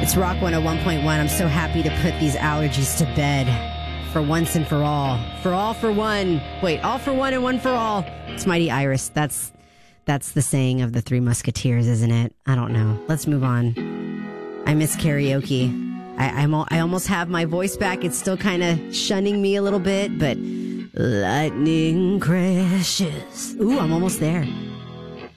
It's Rock 101.1. I'm so happy to put these allergies to bed for once and for all. For all for one. Wait, all for one and one for all. It's Mighty Iris. That's the saying of the Three Musketeers, isn't it? I don't know. Let's move on. I miss karaoke. I almost have my voice back. It's still kind of shunning me a little bit, but lightning crashes. Ooh, I'm almost there.